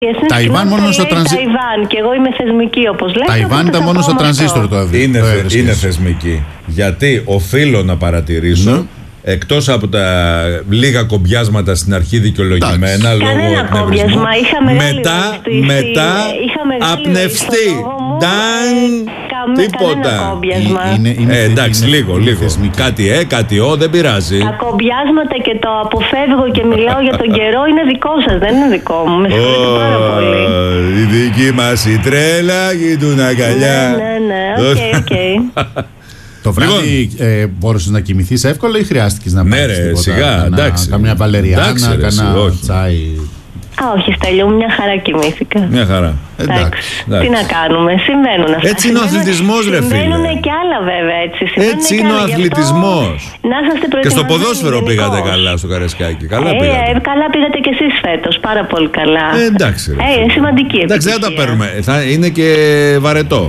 Ταϊβάν μόνο στο τρανζίστορ. Ταϊβάν και εγώ είμαι θεσμική, όπως λέτε. Ταϊβάν ήταν μόνο στο τρανζίστορ το έβρισκε. Είναι θεσμική. Γιατί οφείλω να παρατηρήσω. Εκτός από τα λίγα κομπιάσματα στην αρχή δικαιολογημένα λόγω εκνευρισμού, μετά απνευστεί τίποτα. Εντάξει, λίγο. Κάτι δεν πειράζει. Τα κομπιάσματα και το αποφεύγω και μιλάω για τον καιρό είναι δικό σας, δεν είναι δικό μου. Με συγχωρείτε πάρα πολύ. Η δική μας η τρέλα γινούν αγκαλιά. Ναι, οκ. Το βράδυ μπόρεσες να κοιμηθείς εύκολα ή χρειάστηκες να πάρεις τίποτα? Σιγά, εντάξει. Καμιά βαλεριάνα, κανένα τσάι? Όχι, Στέλιο μου, μια χαρά κοιμήθηκα. Μια χαρά. Εντάξει. Τι να κάνουμε, συμβαίνουν αυτά. Έτσι είναι ο αθλητισμός, ρε φίλε. Συμβαίνουν και άλλα βέβαια έτσι. Έτσι είναι ο αθλητισμός. Να είστε προετοιμασμένοι. Και στο ποδόσφαιρο πήγατε καλά στο Καρεσκάκι. Καλά πήγατε. Καλά πήγατε κι εσείς φέτος, πάρα πολύ καλά. Εντάξει. Είναι σημαντική. Εντάξει, δεν τα παίρνουμε. Είναι και βαρετό.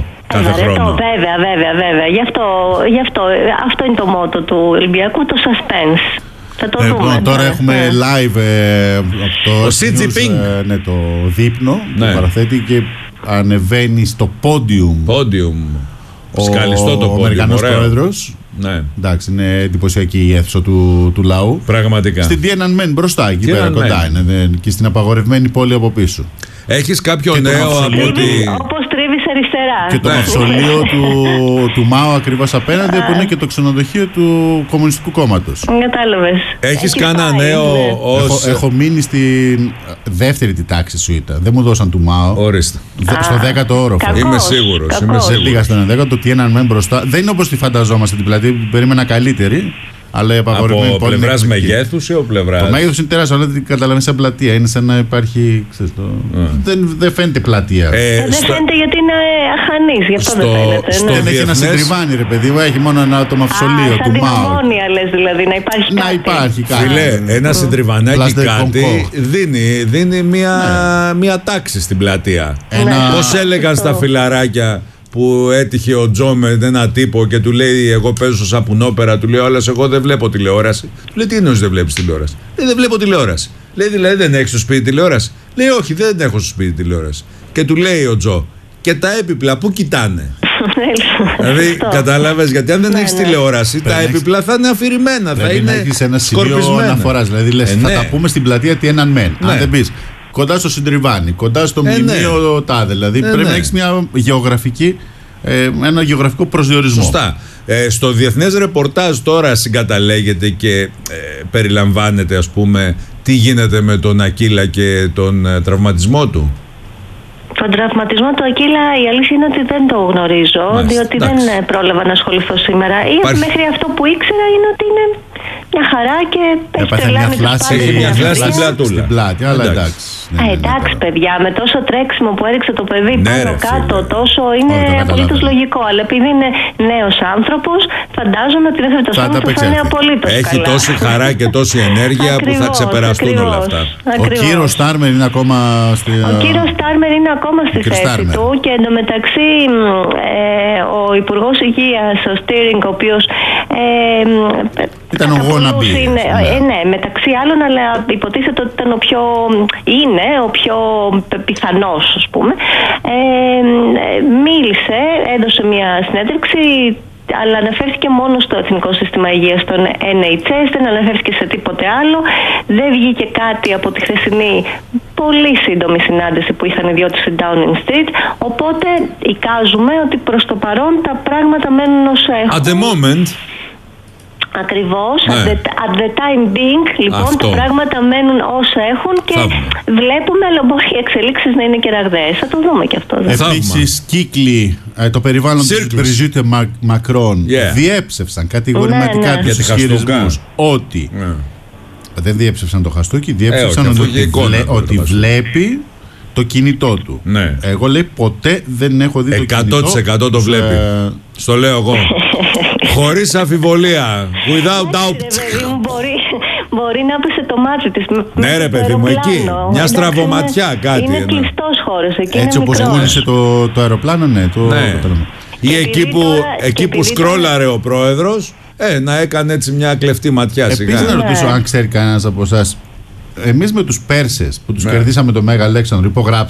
Βέβαια. Γι' αυτό είναι το μότο του Ολυμπιακού, το suspense. Θα το δούμε. Τώρα έχουμε live το Xi Jinping. Το δείπνο που παραθέτει και ανεβαίνει στο podium. Σκαλιστό το podium. Ο Αμερικανός πρόεδρος. Ναι. Εντάξει, είναι εντυπωσιακή η αίθουσα του λαού. Πραγματικά. Στην Tiananmen μπροστά, εκεί πέρα κοντά είναι. Και στην απαγορευμένη πόλη από πίσω. Έχεις κάποιο νέο από ότι... Όπως τρίβεις αριστερά. Και το μαυσολείο του Μάο ακριβώς απέναντι, που είναι και το ξενοδοχείο του Κομμουνιστικού Κόμματος. Κατάλαβες. Έχεις κανένα νέο Έχω μείνει στη δεύτερη τη τάξη σου ήταν. Δεν μου δώσαν του Μάο. Ορίστε. Στο 10ο όροφο. Είμαι σίγουρος. Δεν πήγα στον 11ο, το Tiananmen μπροστά. Δεν είναι όπως τη φανταζόμαστε την πλατεία, που περίμενα καλύτερη. Αλλά από πλευράς μεγέθους ή από πλευράς? Το μέγεθος είναι τεράστιο, αλλά δεν καταλαβαίνεις σαν πλατεία. Είναι σαν να υπάρχει. Δεν φαίνεται πλατεία. Δεν φαίνεται γιατί είναι αχανής. Γι' αυτό δεν φαίνεται. Δεν έχει ένα συντριβάνι, ρε παιδί μου. Έχει μόνο ένα το μαυσολείο του Μάου. Σαν μόνια λες δηλαδή, να υπάρχει κάτι. Φίλε, ένα συντριβανάκι κάτι δίνει μια τάξη στην πλατεία. Πώς έλεγαν στα φιλαράκια που έτυχε ο Τζο με ένα τύπο και του λέει: εγώ παίζω στο σαπουνόπερα. Του λέει: όλας, εγώ δεν βλέπω τηλεόραση. Του λέει: τι εννοείς δεν βλέπεις τηλεόραση? Λέει: δεν βλέπω τηλεόραση. Λέει: δηλαδή δεν έχεις στο σπίτι τηλεόραση? Λέει: όχι, δεν έχω στο σπίτι τηλεόραση. Και του λέει ο Τζο: και τα έπιπλα πού κοιτάνε? Δηλαδή κατάλαβες, γιατί αν δεν έχεις τηλεόραση, τα έπιπλα θα είναι αφηρημένα, θα είναι σκορπισμένα. Ένα σημείο αναφοράς. Δηλαδή λες: θα τα πούμε στην πλατεία Tiananmen. Αν δεν πεις κοντά στο συντριβάνι, κοντά στο μνημείο τάδε. Δηλαδή πρέπει να έχεις ένα γεωγραφικό προσδιορισμό. Σωστά. Στο διεθνές ρεπορτάζ τώρα συγκαταλέγεται και περιλαμβάνεται, ας πούμε, τι γίνεται με τον Ακίλα και τον τραυματισμό του. Τον τραυματισμό του Ακίλα, η αλήθεια είναι ότι δεν το γνωρίζω, διότι δεν πρόλαβα να ασχοληθώ σήμερα. Μέχρι αυτό που ήξερα είναι ότι είναι μια χαρά και έπαθε μια φλάση στην πλάτη, αλλά εντάξει. Εντάξει, παιδιά, με τόσο τρέξιμο που έριξε το παιδί πάνω κάτω, τόσο είναι απολύτως λογικό. Αλλά επειδή είναι νέος άνθρωπος, φαντάζομαι ότι δεν θα το σώμα θα είναι απολύτως καλά. Έχει τόση χαρά και τόση ενέργεια που θα ξεπεραστούν όλα αυτά. Ο κύριος Στάρμερ είναι ακόμα στη θέση του και εντωμεταξύ ο Υπουργός Υγείας, ο Στίρινγκ, ο οποίος ήταν ο γόναμπι. Ναι, μεταξύ άλλων, αλλά υποτίθεται ότι ήταν ο πιο πιθανός, ας πούμε. Μίλησε, έδωσε μια συνέντευξη, αλλά αναφέρθηκε μόνο στο Εθνικό Σύστημα Υγείας, στον NHS, δεν αναφέρθηκε σε τίποτε άλλο. Δεν βγήκε κάτι από τη χθεσινή πολύ σύντομη συνάντηση που είχαν οι δυο του στην Downing Street, οπότε εικάζουμε ότι προς το παρόν τα πράγματα μένουν όσα έχουν. At the moment. Ακριβώς, at the time being, λοιπόν, τα πράγματα μένουν όσα έχουν και βλέπουμε, αλλά μπορεί οι εξελίξεις να είναι και ραγδαίες. Θα το δούμε και αυτό. Επίσης, κύκλοι, το περιβάλλον της Μπριζίτε Μακρόν διέψευσαν κατηγορηματικά τους ισχυρισμούς ότι δεν διέψευσαν το χαστούκι, διέψευσαν ότι βλέπει το κινητό του. Εγώ λέει ποτέ δεν έχω δει το κινητό. 100% το βλέπει. Στο λέω εγώ. Χωρίς αμφιβολία. Without doubt. Μπορεί να πέσε το μάτι της. Ναι, ρε παιδί μου, εκεί. Μια στραβωματιά, κάτι. Είναι κλειστός χώρος. Έτσι όπως γούνησε το αεροπλάνο, ναι. Ή εκεί που σκρόλαρε ο πρόεδρος, να έκανε έτσι μια κλεφτή ματιά. Επίσης να ρωτήσω αν ξέρει κανένας από εσάς. Εμείς με τους Πέρσες που τους κερδίσαμε το Μέγα Αλέξανδρο υπογράψαμε.